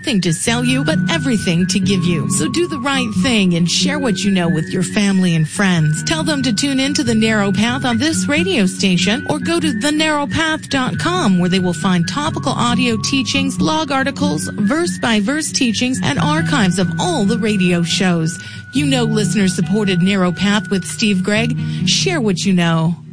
nothing to sell you, but everything to give you. So do the right thing and share what you know with your family and friends. Tell them to tune in to The Narrow Path on this radio station, or go to thenarrowpath.com, where they will find topical audio teachings, blog articles, verse-by-verse teachings, and archives of all the radio shows. You know listener-supported Narrow Path with Steve Gregg. Share what you know.